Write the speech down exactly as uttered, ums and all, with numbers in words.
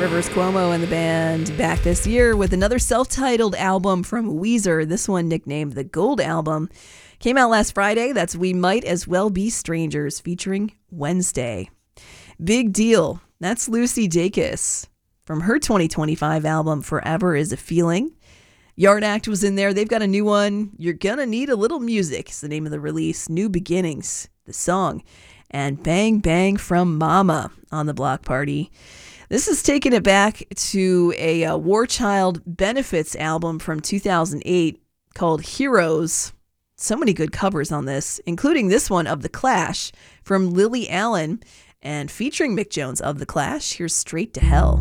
Rivers Cuomo and the band back this year with another self-titled album from Weezer. This one nicknamed the Gold Album. Came out last Friday. That's We Might As Well Be Strangers featuring Wednesday. Big Deal. That's Lucy Dacus from her twenty twenty-five album Forever Is a Feeling. Yard Act was in there. They've got a new one. You're Gonna Need a Little Music is the name of the release. New Beginnings, the song. And Bang Bang from Mama on the Block Party. This is taking it back to a uh, War Child Benefits album from two thousand eight called Heroes. So many good covers on this, including this one of The Clash from Lily Allen and featuring Mick Jones of The Clash. Here's Straight to Hell.